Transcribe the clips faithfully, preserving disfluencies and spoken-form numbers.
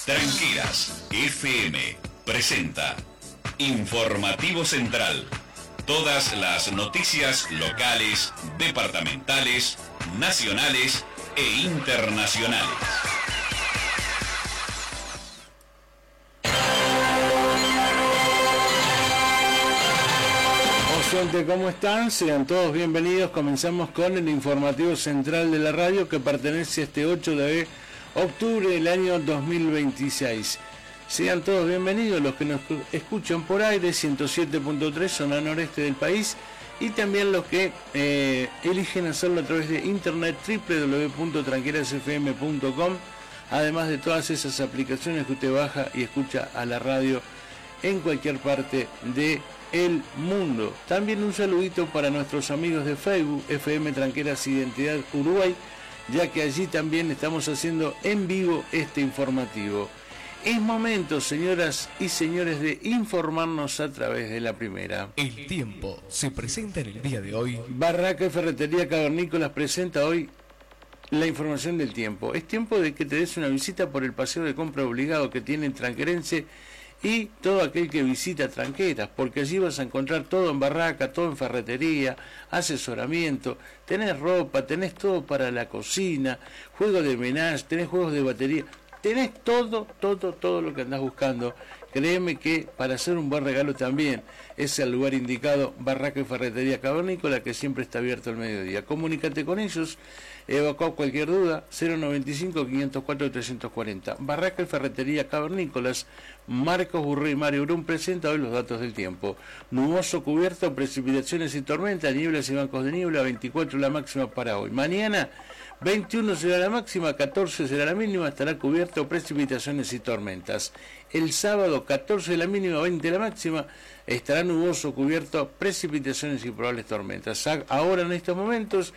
Tranqueras F M presenta Informativo Central. Todas las noticias locales, departamentales, nacionales e internacionales. Gente, ¿cómo están? Sean todos bienvenidos. Comenzamos con el informativo central de la radio que pertenece a este ocho de octubre del año dos mil veintiséis. Sean todos bienvenidos los que nos escuchan por aire, ciento siete punto tres, zona noreste del país, y también los que eh, eligen hacerlo a través de internet, doble u doble u doble u punto tranqueras f m punto com, además de todas esas aplicaciones que usted baja y escucha a la radio en cualquier parte de el mundo. También un saludito para nuestros amigos de Facebook, F M Tranqueras Identidad Uruguay, ya que allí también estamos haciendo en vivo este informativo. Es momento, señoras y señores, de informarnos a través de la primera. El tiempo se presenta en el día de hoy. Barraca y Ferretería Cavernícolas presenta hoy la información del tiempo. Es tiempo de que te des una visita por el paseo de compra obligado que tiene Tranquerense y todo aquel que visita Tranqueras, porque allí vas a encontrar todo en barraca, todo en ferretería, asesoramiento, tenés ropa, tenés todo para la cocina, juegos de menage, tenés juegos de batería, tenés todo, todo, todo lo que andás buscando. Créeme que para hacer un buen regalo también es el lugar indicado, Barraca y Ferretería Cavernícola, que siempre está abierto al mediodía. Comunícate con ellos, evacua cualquier duda, cero noventa y cinco, quinientos cuatro, trescientos cuarenta. Barraca y Ferretería Cavernícolas, Marcos Burré y Mario Brun presenta hoy los datos del tiempo. Nuboso, cubierto, precipitaciones y tormentas, nieblas y bancos de niebla, veinticuatro la máxima para hoy. Mañana, veintiuno será la máxima, catorce será la mínima, estará cubierto, precipitaciones y tormentas. El sábado, catorce la mínima, veinte la máxima, estará nuboso, cubierto, precipitaciones y probables tormentas. Ahora, en estos momentos,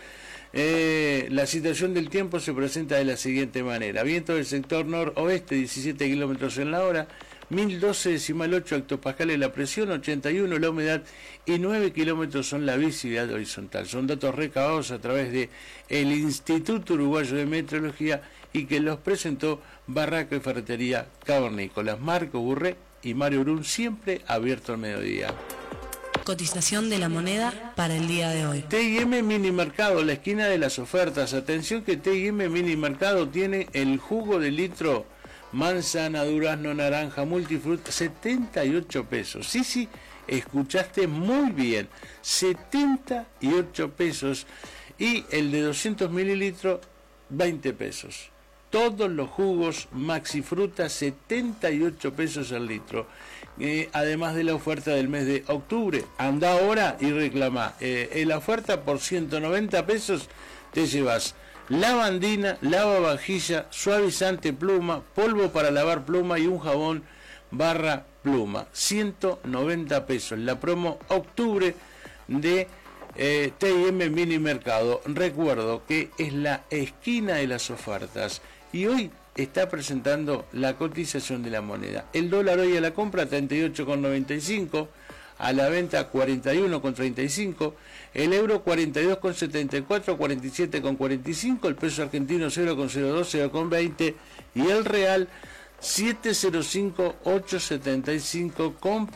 eh, la situación del tiempo se presenta de la siguiente manera. Viento del sector noroeste, diecisiete kilómetros en la hora, mil doce decimal ocho hectopascales la presión, ochenta y uno la humedad y nueve kilómetros son la visibilidad horizontal. Son datos recabados a través de el Instituto Uruguayo de Meteorología y que los presentó Barraca y Ferretería Cavernícolas. Marco Burré y Mario Brun, siempre abierto al mediodía. Cotización de la moneda para el día de hoy. T y M Mini Mercado, la esquina de las ofertas. Atención que T y M Mini Mercado tiene el jugo de litro manzana, durazno, naranja, multifruta, setenta y ocho pesos. Sí, sí, escuchaste muy bien, setenta y ocho pesos. Y el de doscientos mililitros, veinte pesos. Todos los jugos Maxi Fruta, setenta y ocho pesos al litro. Eh, además de la oferta del mes de octubre. Anda ahora y reclama. Eh, en la oferta por ciento noventa pesos te llevas lavandina, lavavajilla, suavizante pluma, polvo para lavar pluma y un jabón barra pluma. ciento noventa pesos. La promo octubre de eh, T y M Mini Mercado. Recuerdo que es la esquina de las ofertas. Y hoy está presentando la cotización de la moneda. El dólar hoy a la compra treinta y ocho con noventa y cinco, a la venta cuarenta y uno con treinta y cinco, el euro cuarenta y dos con setenta y cuatro, cuarenta y siete con cuarenta y cinco, el peso argentino cero con cero dos, cero con veinte y el real siete cero cinco, ocho setenta y cinco con